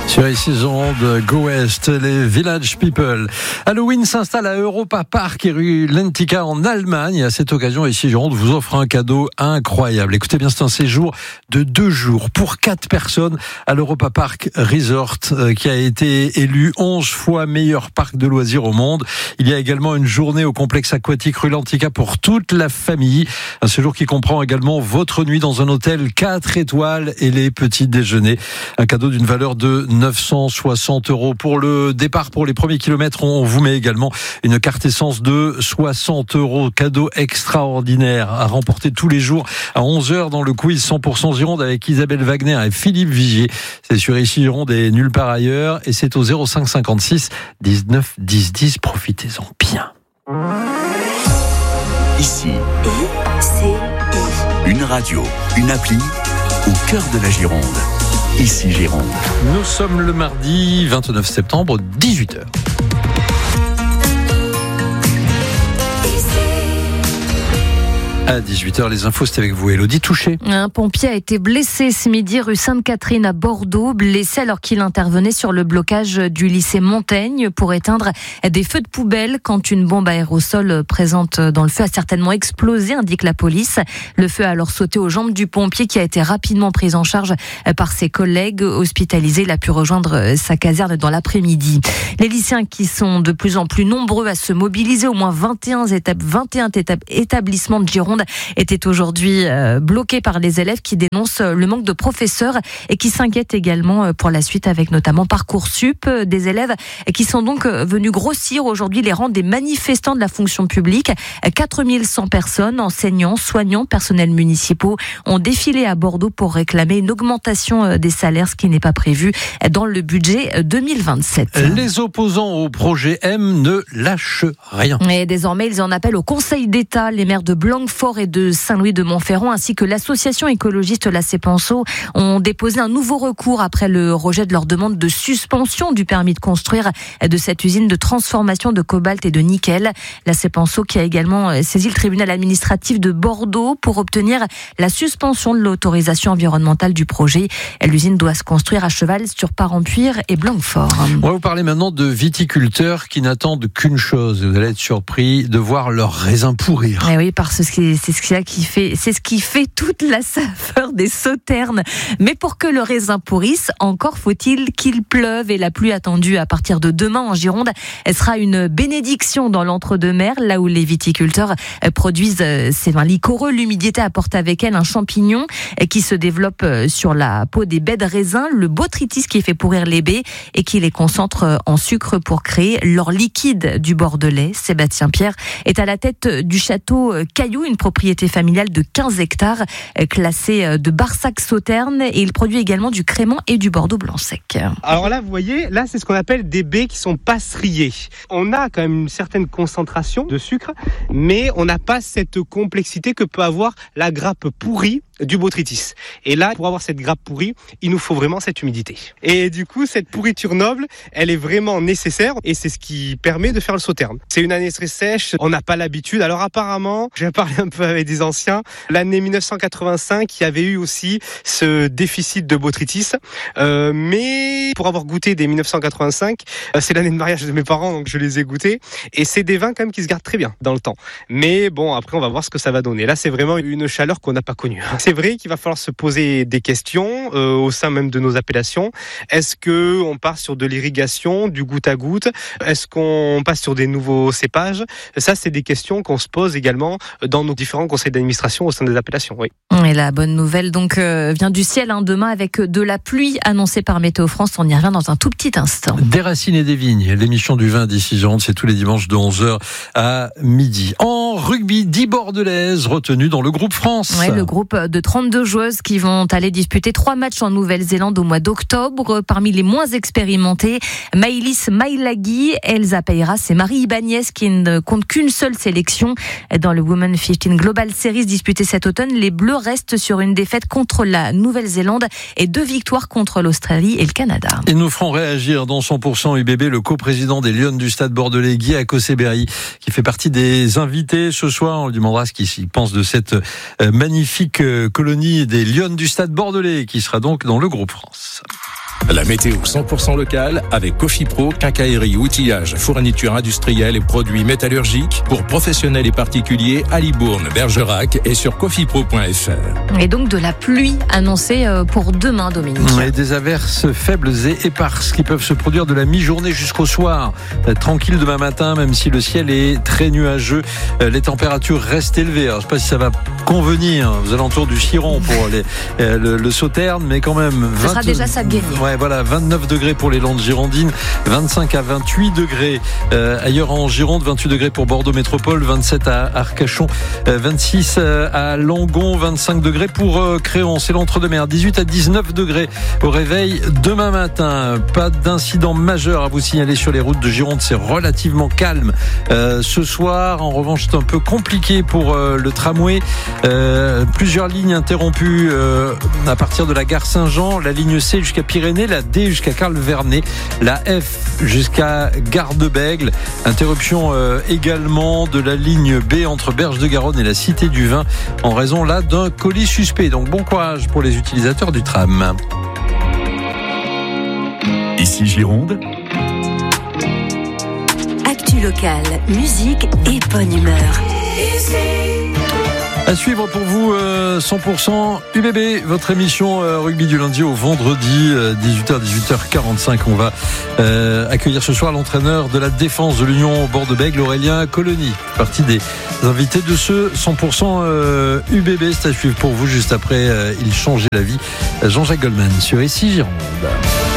Sur ici, de Go West, les Village People. Halloween s'installe à Europa Park et rue Lentica en Allemagne. À cette occasion, ici, Gironde vous offre un cadeau incroyable. Écoutez bien, c'est un séjour de 2 jours pour 4 personnes à l'Europa Park Resort qui a été élu 11 fois meilleur parc de loisirs au monde. Il y a également une journée au complexe aquatique rue Lentica pour toute la famille. Un séjour qui comprend également votre nuit dans un hôtel 4 étoiles et les petits déjeuners. Un cadeau d'une valeur de 960 € pour le départ. Pour les premiers kilomètres, on vous met également une carte essence de 60 €. Cadeau extraordinaire à remporter tous les jours à 11h dans le quiz 100% Gironde avec Isabelle Wagner et Philippe Vigier. C'est sur ici Gironde et nulle part ailleurs. Et c'est au 05 56 19 10 10. Profitez-en bien. Ici, une radio, une appli au cœur de la Gironde. Ici Gironde. Nous sommes le mardi 29 septembre, 18h. À 18h, les infos, c'est avec vous, Élodie Touché. Un pompier a été blessé ce midi rue Sainte-Catherine à Bordeaux, blessé alors qu'il intervenait sur le blocage du lycée Montaigne pour éteindre des feux de poubelle quand une bombe aérosol présente dans le feu a certainement explosé, indique la police. Le feu a alors sauté aux jambes du pompier qui a été rapidement pris en charge par ses collègues hospitalisés. Il a pu rejoindre sa caserne dans l'après-midi. Les lycéens qui sont de plus en plus nombreux à se mobiliser, au moins 21 établissements de Gironde était aujourd'hui bloqué par les élèves qui dénoncent le manque de professeurs et qui s'inquiètent également pour la suite avec notamment Parcoursup. Des élèves qui sont donc venus grossir aujourd'hui les rangs des manifestants de la fonction publique. 4100 personnes, enseignants, soignants, personnels municipaux ont défilé à Bordeaux pour réclamer une augmentation des salaires, ce qui n'est pas prévu dans le budget 2027. Les opposants au projet M ne lâchent rien. Et désormais, ils en appellent au Conseil d'État. Les maires de Blanquefort et de Saint-Louis-de-Montferrand ainsi que l'association écologiste La Sépenceau ont déposé un nouveau recours après le rejet de leur demande de suspension du permis de construire de cette usine de transformation de cobalt et de nickel. La Sépenceau qui a également saisi le tribunal administratif de Bordeaux pour obtenir la suspension de l'autorisation environnementale du projet. L'usine doit se construire à cheval sur Parempuire et Blanquefort. On va vous parler maintenant de viticulteurs qui n'attendent qu'une chose. Vous allez être surpris de voir leurs raisins pourrir. Eh oui, parce que c'est ce qui fait toute la saveur des sauternes. Mais pour que le raisin pourrisse, encore faut-il qu'il pleuve. Et la pluie attendue à partir de demain en Gironde, elle sera une bénédiction dans l'entre-deux-mer, là où les viticulteurs produisent ces vins liquoreux. L'humidité apporte avec elle un champignon qui se développe sur la peau des baies de raisin, le botrytis qui fait pourrir les baies et qui les concentre en sucre pour créer l'or liquide du Bordelais. Sébastien Pierre est à la tête du château Cailloux, une propriété familiale de 15 hectares classée de Barsac-Sauterne, et il produit également du crément et du Bordeaux blanc sec. Alors là, vous voyez, là c'est ce qu'on appelle des baies qui sont pas striées. On a quand même une certaine concentration de sucre, mais on n'a pas cette complexité que peut avoir la grappe pourrie du botrytis. Et là, pour avoir cette grappe pourrie, il nous faut vraiment cette humidité. Et du coup, cette pourriture noble, elle est vraiment nécessaire et c'est ce qui permet de faire le sauterne. C'est une année très sèche, on n'a pas l'habitude. Alors apparemment, j'ai parlé un peu avec des anciens, l'année 1985, il y avait eu aussi ce déficit de botrytis. Mais pour avoir goûté des 1985, c'est l'année de mariage de mes parents, donc je les ai goûtés. Et c'est des vins quand même qui se gardent très bien dans le temps. Mais bon, après, on va voir ce que ça va donner. Là, c'est vraiment une chaleur qu'on n'a pas connue. C'est vrai qu'il va falloir se poser des questions au sein même de nos appellations. Est-ce qu'on part sur de l'irrigation, du goutte à goutte? Est-ce qu'on passe sur des nouveaux cépages? Ça, c'est des questions qu'on se pose également dans nos différents conseils d'administration au sein des appellations. Oui. Et la bonne nouvelle donc vient du ciel demain avec de la pluie annoncée par Météo France. On y revient dans un tout petit instant. Des racines et des vignes, l'émission du vin d'ici Gironde, c'est tous les dimanches de 11h à midi. En rugby, 10 Bordelaises retenues dans le groupe France. Ouais, le groupe de 32 joueuses qui vont aller disputer 3 matchs en Nouvelle-Zélande au mois d'octobre. Parmi les moins expérimentées, Maïlis Mailaghi, Elsa Peiras et Marie Ibanez qui ne comptent qu'une seule sélection dans le Women 15 Global Series disputée cet automne. Les Bleus restent sur une défaite contre la Nouvelle-Zélande et 2 victoires contre l'Australie et le Canada. Et nous ferons réagir dans 100% UBB le coprésident des Lionnes du Stade Bordelais, Guy Akosséberry, qui fait partie des invités ce soir. On lui demandera ce qu'il pense de cette magnifique colonie des Lionnes du Stade Bordelais, qui sera donc dans le groupe France. La météo 100% locale avec Cofipro, quincaillerie, outillage, fourniture industrielle et produits métallurgiques pour professionnels et particuliers à Libourne, Bergerac et sur cofipro.fr. Et donc de la pluie annoncée pour demain, Dominique. Et des averses faibles et éparses qui peuvent se produire de la mi-journée jusqu'au soir. Tranquille demain matin, même si le ciel est très nuageux. Les températures restent élevées. Alors, je ne sais pas si ça va convenir aux alentours du Chiron pour le Sauterne, mais quand même. Ça sera déjà ça gagné. Ouais, voilà, 29 degrés pour les Landes girondines, 25 à 28 degrés ailleurs en Gironde, 28 degrés pour Bordeaux Métropole, 27 à Arcachon, 26 à Langon, 25 degrés pour Créon, c'est l'entre-deux-mer, 18 à 19 degrés au réveil demain matin. Pas d'incident majeur à vous signaler sur les routes de Gironde, c'est relativement calme ce soir. En revanche, c'est un peu compliqué pour le tramway. Plusieurs lignes interrompues à partir de la gare Saint-Jean, la ligne C jusqu'à Pyrénées, la D jusqu'à Carle-Vernet, la F jusqu'à Gare de Bègle. Interruption également de la ligne B entre Berge-de-Garonne et la Cité du Vin en raison là d'un colis suspect. Donc bon courage pour les utilisateurs du tram. Ici Gironde. Actu locale, musique et bonne humeur. À suivre pour vous 100% UBB, votre émission rugby du lundi au vendredi 18h-18h45. On va accueillir ce soir l'entraîneur de la défense de l'Union Bordeaux-Bègles, Aurélien Colony, partie des invités de ce 100% UBB. C'est à suivre pour vous juste après Il changeait la vie. Jean-Jacques Goldman sur Ici Gironde.